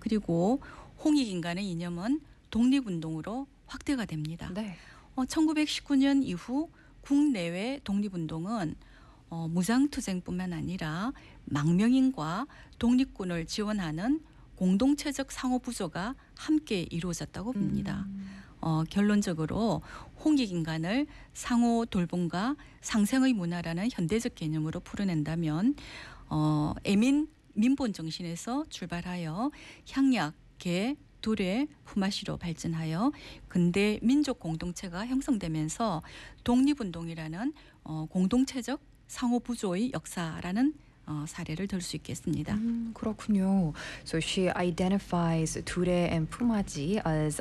그리고 홍익인간의 이념은 독립운동으로 확대가 됩니다. 네. 1919년 이후 국내외 독립운동은 무장투쟁뿐만 아니라 망명인과 독립군을 지원하는 공동체적 상호부조가 함께 이루어졌다고 봅니다. 결론적으로 홍익인간을 상호 돌봄과 상생의 문화라는 현대적 개념으로 풀어낸다면 애민 민본 정신에서 출발하여 향약, 개, 둘의 품앗이로 발전하여 근대 민족 공동체가 형성되면서 독립운동이라는 공동체적 상호부조의 역사라는 사례를 들 수 있겠습니다. 그렇군요. So she identifies Ture and Pumaji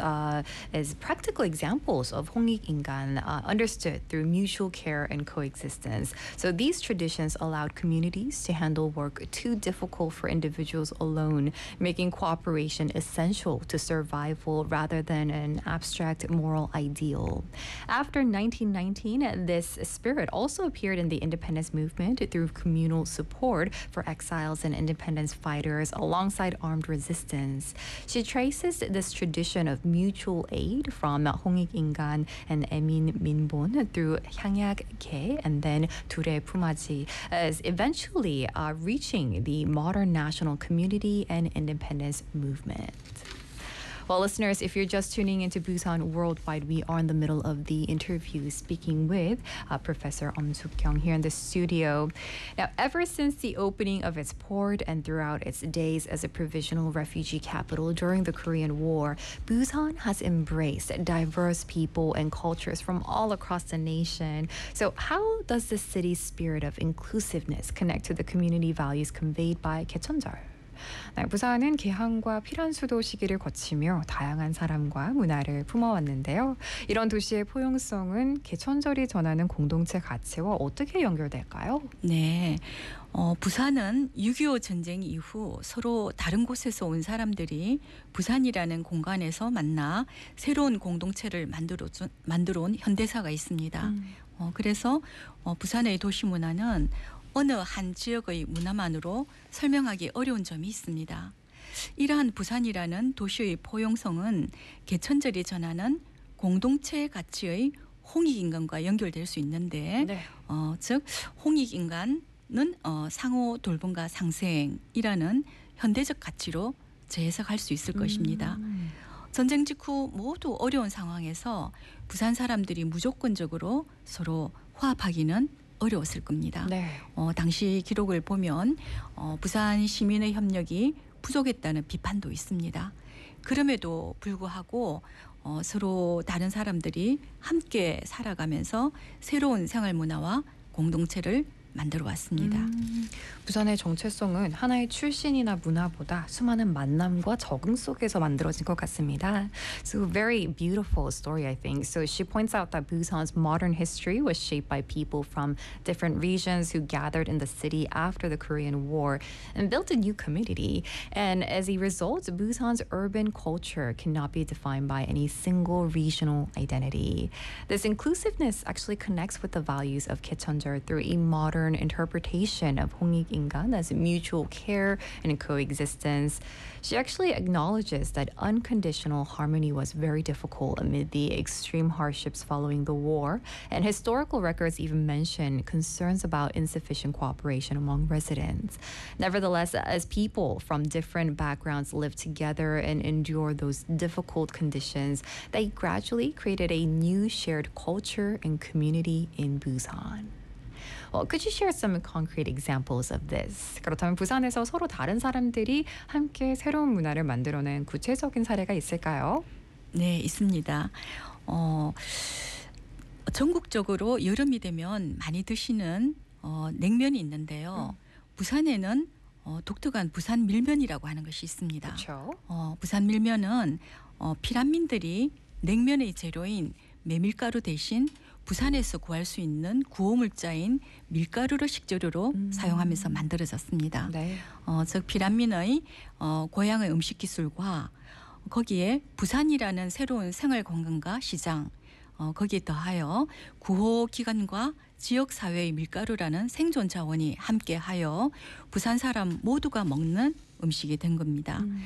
as practical examples of 홍익인간 understood through mutual care and coexistence. So these traditions allowed communities to handle work too difficult for individuals alone, making cooperation essential to survival rather than an abstract moral ideal. After 1919, this spirit also appeared in the independence movement through communal support for exiles and independence fighters alongside armed resistance. She traces this tradition of mutual aid from 홍익인간 and Emin Minbon through 향약 개 and then Ture Pumaji as eventually reaching the modern national community and independence movement. Well, listeners, if you're just tuning into Busan Worldwide, we are in the middle of the interview speaking with Professor Suk-kyung here in the studio. Now, ever since the opening of its port and throughout its days as a provisional refugee capital during the Korean War, Busan has embraced diverse people and cultures from all across the nation. So how does the city's spirit of inclusiveness connect to the community values conveyed by 개천절? 네, 부산은 개항과 피란수도 시기를 거치며 다양한 사람과 문화를 품어왔는데요. 이런 도시의 포용성은 개천절이 전하는 공동체 가치와 어떻게 연결될까요? 네, 부산은 6.25 전쟁 이후 서로 다른 곳에서 온 사람들이 부산이라는 공간에서 만나 새로운 공동체를 만들어 온 현대사가 있습니다. 그래서 부산의 도시 문화는 어느 한 지역의 문화만으로 설명하기 어려운 점이 있습니다. 이러한 부산이라는 도시의 포용성은 개천절이 전하는 공동체 가치의 홍익인간과 연결될 수 있는데 네. 즉 홍익인간은 상호 돌봄과 상생이라는 현대적 가치로 재해석할 수 있을 것입니다. 전쟁 직후 모두 어려운 상황에서 부산 사람들이 무조건적으로 서로 화합하기는 어려웠을 겁니다. 네. 당시 기록을 보면 부산 시민의 협력이 부족했다는 비판도 있습니다. 그럼에도 불구하고 서로 다른 사람들이 함께 살아가면서 새로운 생활 문화와 공동체를 만들어 왔습니다. 부산의 정체성은 하나의 출신이나 문화보다 수많은 만남과 적응 속에서 만들어진 것 같습니다. So very beautiful story, I think. So she points out that Busan's modern history was shaped by people from different regions who gathered in the city after the Korean War and built a new community. And as a result, Busan's urban culture cannot be defined by any single regional identity. This inclusiveness actually connects with the values of 개천절 through a modern interpretation of 홍익인간 as mutual care and coexistence. She actually acknowledges that unconditional harmony was very difficult amid the extreme hardships following the war, and historical records even mention concerns about insufficient cooperation among residents. Nevertheless, as people from different backgrounds lived together and endured those difficult conditions, they gradually created a new shared culture and community in Busan. Well, could you share some concrete examples of this? 그렇다면 부산에서 서로 다른 사람들이 함께 새로운 문화를 만들어낸 구체적인 사례가 있을까요? 네, 있습니다. 전국적으로 여름이 되면 많이 드시는 냉면이 있는데요. 부산에는 독특한 부산 밀면이라고 하는 것이 있습니다. 그렇죠. 부산 밀면은 피란민들이 냉면의 재료인 메밀가루 대신 부산에서 구할 수 있는 구호물자인 밀가루를 식재료로 사용하면서 만들어졌습니다. 네. 즉 피란민의 고향의 음식 기술과 거기에 부산이라는 새로운 생활 공간과 시장 거기에 더하여 구호 기관과 지역 사회의 밀가루라는 생존 자원이 함께하여 부산 사람 모두가 먹는 음식이 된 겁니다.